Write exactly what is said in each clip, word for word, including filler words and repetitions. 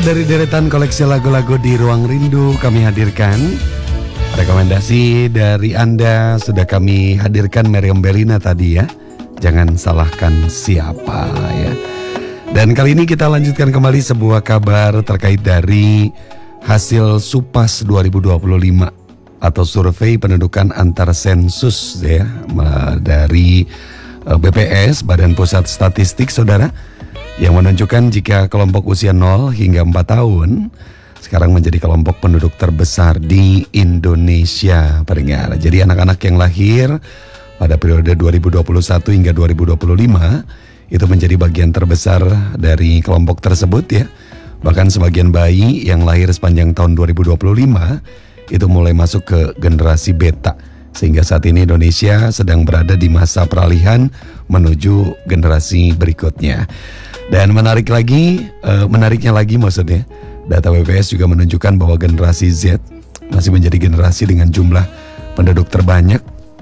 dari deretan koleksi lagu-lagu di Ruang Rindu kami hadirkan rekomendasi dari Anda. Sudah kami hadirkan Meriam Bellina tadi ya, jangan salahkan siapa ya. Dan kali ini kita lanjutkan kembali sebuah kabar terkait dari hasil Supas dua ribu dua puluh lima atau survei pendudukan antar sensus ya, dari B P S, Badan Pusat Statistik, saudara, yang menunjukkan jika kelompok usia nol hingga empat tahun sekarang menjadi kelompok penduduk terbesar di Indonesia, pendengar. Jadi anak-anak yang lahir pada periode dua ribu dua puluh satu hingga dua ribu dua puluh lima itu menjadi bagian terbesar dari kelompok tersebut ya. Bahkan sebagian bayi yang lahir sepanjang tahun dua ribu dua puluh lima itu mulai masuk ke generasi beta. Sehingga saat ini Indonesia sedang berada di masa peralihan menuju generasi berikutnya. Dan menarik lagi, uh, menariknya lagi maksudnya, data B P S juga menunjukkan bahwa generasi Z masih menjadi generasi dengan jumlah penduduk terbanyak,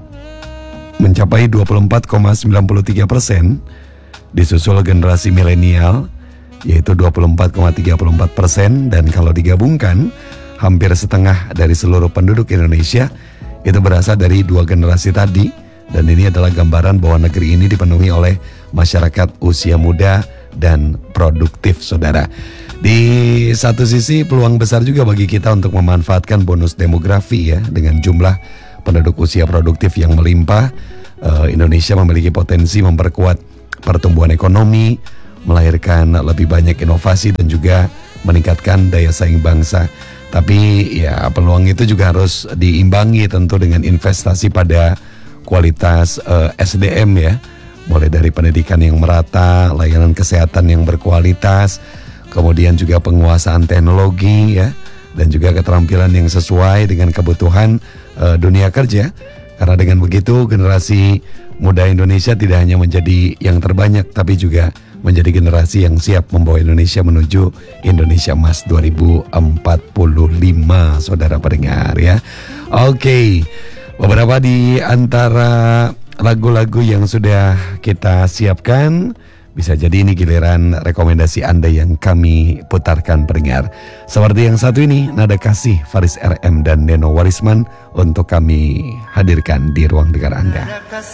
mencapai dua puluh empat koma sembilan tiga persen, disusul generasi milenial yaitu dua puluh empat koma tiga empat persen, dan kalau digabungkan hampir setengah dari seluruh penduduk Indonesia itu berasal dari dua generasi tadi. Dan ini adalah gambaran bahwa negeri ini dipenuhi oleh masyarakat usia muda dan produktif, saudara. Di satu sisi peluang besar juga bagi kita untuk memanfaatkan bonus demografi ya, dengan jumlah penduduk usia produktif yang melimpah. uh, Indonesia memiliki potensi memperkuat pertumbuhan ekonomi, melahirkan lebih banyak inovasi dan juga meningkatkan daya saing bangsa. Tapi ya peluang itu juga harus diimbangi tentu dengan investasi pada kualitas uh, S D M ya. Mulai dari pendidikan yang merata, layanan kesehatan yang berkualitas, kemudian juga penguasaan teknologi ya, dan juga keterampilan yang sesuai dengan kebutuhan uh, dunia kerja. Karena dengan begitu generasi muda Indonesia tidak hanya menjadi yang terbanyak, tapi juga menjadi generasi yang siap membawa Indonesia menuju Indonesia Emas dua ribu empat puluh lima, saudara pendengar ya. Oke, beberapa di antara lagu-lagu yang sudah kita siapkan, bisa jadi ini giliran rekomendasi Anda yang kami putarkan, pendengar. Seperti yang satu ini, Nada Kasih, Faris R M dan Neno Warisman untuk kami hadirkan di ruang dengar Anda.